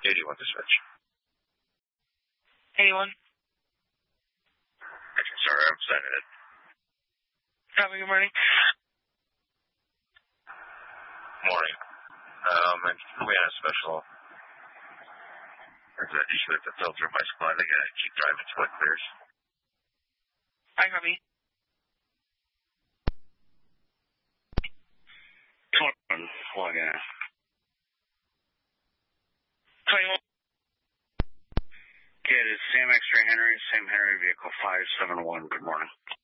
81 dispatch. 81. Sorry, I'm signing it. Copy, good morning. Morning. We had a special. There's an issue with the filter in my supply. They gotta keep driving till it clears. I copy. 21, log in. 21. Okay, it is Sam X-Ray Henry, Sam Henry, vehicle 571. Good morning.